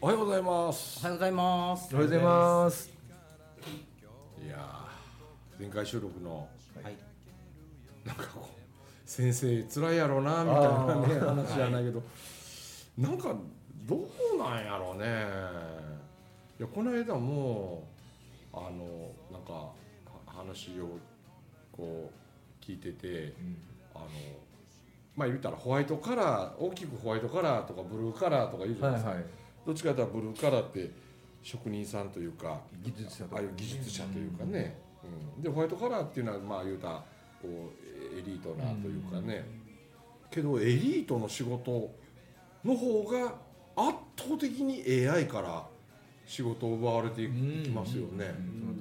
おはようございます。 おはようございます。 おはようございます。 いやー、前回収録のはい。 なんかこう先生辛いやろうなみたいなね話じゃないけど、なんかどうなんやろうね。いやこの間もなんか話をこう聞いてて、まあ言ったらホワイトカラー、大きくホワイトカラーとかブルーカラーとか言うじゃないですか。 はいはい、 どっちかというとブルーカラーって職人さんというか技術者とか、 ああいう技術者というかね、でホワイトカラーっていうのはまあ言うたらこうエリートなというかね、けどエリートの仕事の方が圧倒的に AI から仕事を奪われていきますよね。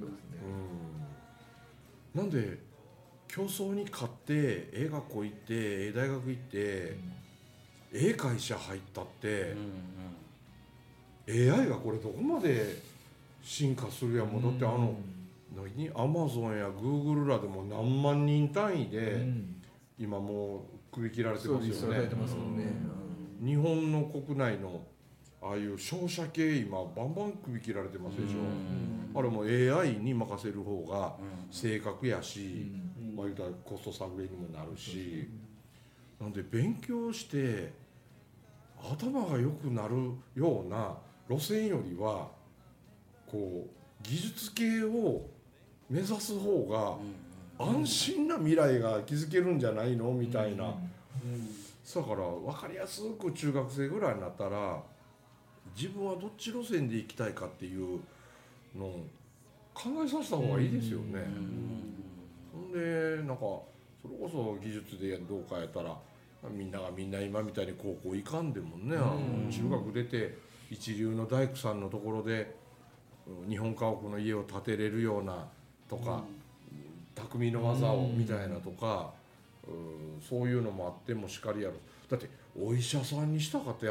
なんで競争に勝って英学校行って英大学行って英会社入ったって、AI がこれどこまで進化するやもん。だって何アマゾンやグーグルらでも何万人単位で今もう首切られてますよね。日本の国内のああいう商社系今バンバン首切られてますでしょ。あれも AI に任せる方が正確やし、まあ言うたらコスト削減にもなるし、なんで勉強して頭が良くなるような路線よりはこう技術系を目指す方が安心な未来が築けるんじゃないのみたいな。だから分かりやすく中学生ぐらいになったら自分はどっち路線で行きたいかっていうのを考えさせた方がいいですよね。ほんでなんかそれこそ技術でどうかやったらみんながみんな今みたいに高校行かんでもね、中学出て一流の大工さんのところで日本家屋の家を建てれるようなとか、匠の技をみたいなとか、そういうのもあってもしかりやる。だってお医者さんにしたかって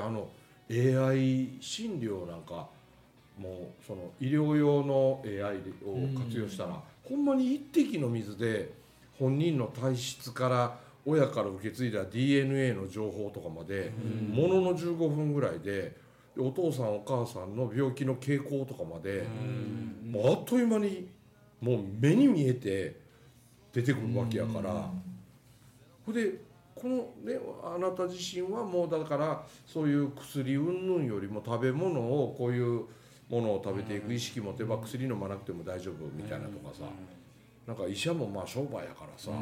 AI 診療なんかもうその医療用の AI を活用したら、ほんまに一滴の水で本人の体質から親から受け継いだ DNA の情報とかまでものの15分ぐらいで、お父さんお母さんの病気の傾向とかまでもうあっという間にもう目に見えて出てくるわけやから、ほんでこのねあなた自身はもうだからそういう薬云々よりも食べ物をこういうものを食べていく意識持てば薬飲まなくても大丈夫みたいなとかさ、なんか医者もまあ商売やからさ、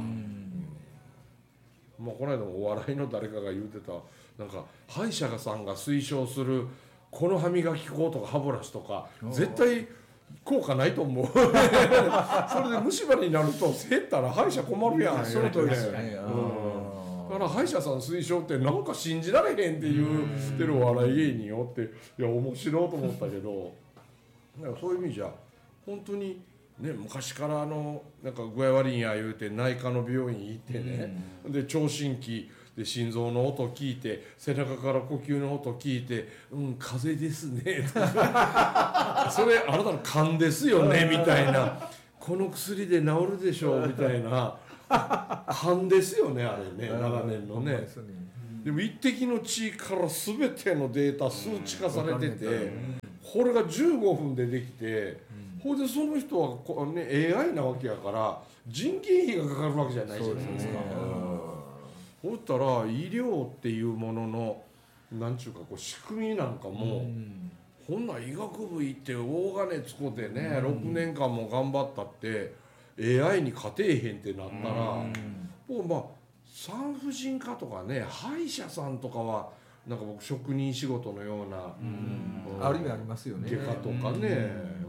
まあこの間もお笑いの誰かが言うてた、なんか歯医者さんが推奨するこの歯磨き粉とか歯ブラシとか絶対効果ないと思うそれで虫歯になると減ったら歯医者困るやん。 その通りですよね。 だから歯医者さん推奨ってなんか信じられへんって言ってるお笑い芸人をって、いや面白いと思ったけど、なんかそういう意味じゃ本当にね、昔からなんか具合悪いんや言うて内科の病院行ってね、で聴診器で心臓の音聞いて背中から呼吸の音聞いて風邪ですねそれあなたの勘ですよねみたいな、この薬で治るでしょうみたいな勘ですよねあれね、長年のね。でも一滴の血から全てのデータ数値化されてて、これが15分でできて、ほいでその人はAI なわけやから人件費がかかるわけじゃないじゃないですか。ほったら医療っていうもののなんちゅうかこう仕組みなんかも、ほんな医学部行って大金使ってね、6年間も頑張ったって AI に勝てえへんってなったら、もうまあ産婦人科とかね歯医者さんとかはなんか僕職人仕事のような、 ある意味ありますよね。 外科とかね、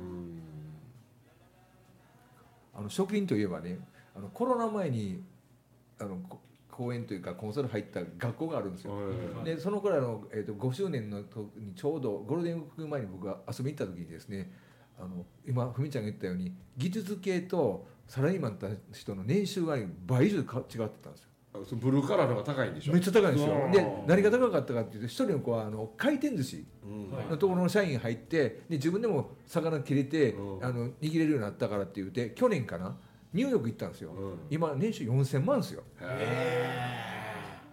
職員といえばね、コロナ前に講演というかコンサル入った学校があるんですよ。でその頃5周年の時にちょうどゴールデンウィーク前に僕が遊びに行った時にですね、今ふみちゃんが言ったように技術系とサラリーマンの人の年収が倍以上違ってたんですよ。 ブルーカラーの方が高いんでしょ。 めっちゃ高いんですよ。で何が高かったかっていうと、一人の子は回転寿司のところの社員入って、で自分でも魚切れて握れるようになったからって言って去年かなニューヨーク行ったんですよ。今年収4000万ですよ。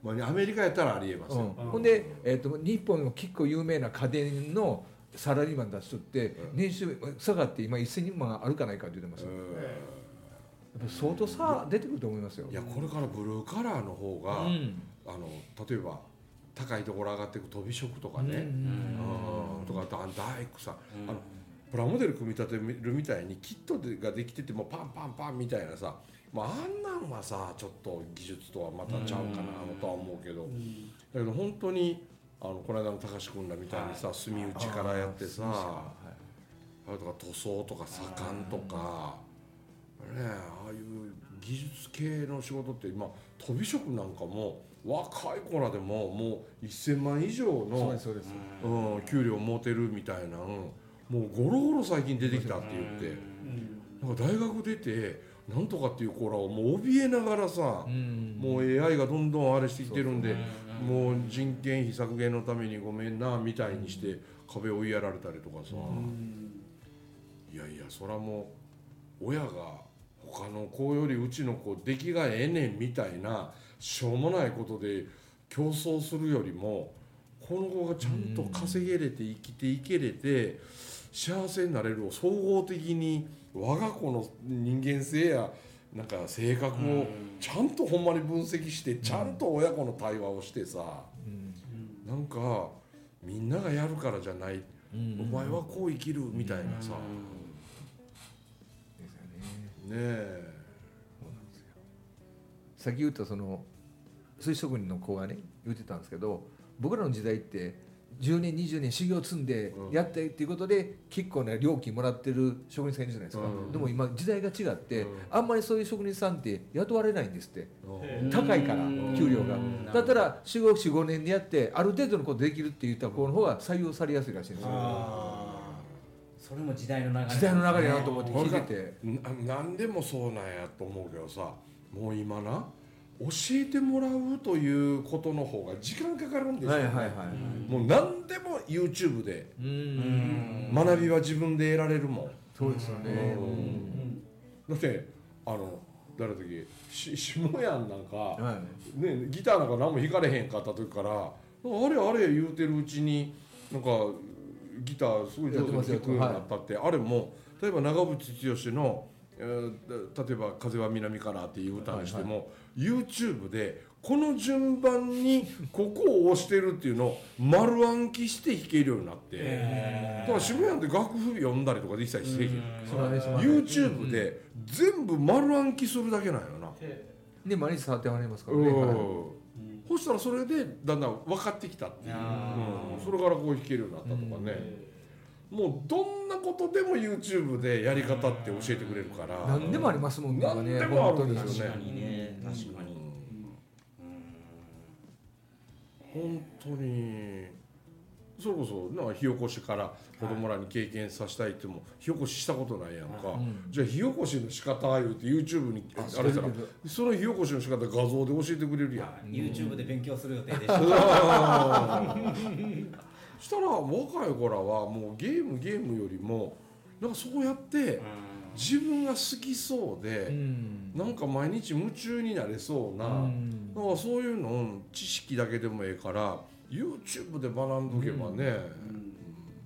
まあ、アメリカやったらありえますよ、 ほんで、日本の結構有名な家電のサラリーマンたちとって年収下がって今1000万あるかないかって言ってますよ、やっぱ相当差出てくると思いますよ。 いやこれからブルーカラーの方が、例えば高いところ上がっていく飛び職とかね、とかあと大工さん、プラモデル組み立てるみたいにキットができててもパンパンパンみたいなさ、まあ、あんなんはさちょっと技術とはまたちゃうかなとは思うけど、だけど本当にこの間の高橋君らみたいにさ墨打ちからやってさ、あれとか塗装とか左官とかね、ああいう技術系の仕事って今飛び職なんかも若い子らでももう1000万以上の給料持てるみたいな、もうゴロゴロ最近出てきたって言って、なんか大学出てなんとかっていう子らをもう怯えながらさ、もう AI がどんどんあれしてきてるんで、もう人件費削減のためにごめんなみたいにして壁を追いやられたりとかさ、いやいやそらもう親が他の子よりうちの子出来がええねんみたいなしょうもないことで競争するよりも、この子がちゃんと稼げれて生きていけれて幸せになれるを総合的に我が子の人間性やなんか性格をちゃんとほんまに分析してちゃんと親子の対話をしてさ、なんかみんながやるからじゃない、お前はこう生きるみたいなさ、ねえ、 さっき言ったその寿司職人の子がね言ってたんですけど、僕らの時代って10年20年修行積んでやってっていうことで結構ね料金もらってる職人さんいるじゃないですか、でも今時代が違って、あんまりそういう職人さんって雇われないんですって、高いから給料が。だったら45年でやってある程度のことできるって言った子の方が採用されやすいらしいんですよ。 それも時代の流れ、 時代の流れやなと思って聞いてて、 何でもそうなんやと思うけどさ、もう今な教えてもらうということの方が時間かかるんですよね。もう何でも YouTube で学びは自分で得られるもん。 そうですよね。 だって誰だっけ下やんなんか、ね、ギターなんか何も弾かれへんかった時からあれ言うてるうちになんかギターすごい上手に弾くようになったって、あれも例えば長渕剛の例えば「風は南から」っていう歌にしても、YouTube でこの順番にここを押してるっていうのを丸暗記して弾けるようになって、だから渋谷で楽譜読んだりとかで一切してへん、YouTube で全部丸暗記するだけなんよな。 で毎日触ってもらいますからね。 そしたらそれでだんだん分かってきたっていう、それからこう弾けるようになったとかね。もうどんなことでも YouTube でやり方って教えてくれるから、 何でもありますもんね。 何でもあるんですよね。確かに。 本当にそれこそなんか火起こしから子供らに経験させたいっても火起こししたことないやんか、じゃあ火起こしの仕方言うて YouTube にあれしたらその火起こしの仕方画像で教えてくれるやん。 YouTube で勉強する予定でした。 したら若い子らはもうゲームよりもなんかそうやって自分が好きそうで、なんか毎日夢中になれそうな、なんかそういうの知識だけでもええから YouTube で学んどけばね、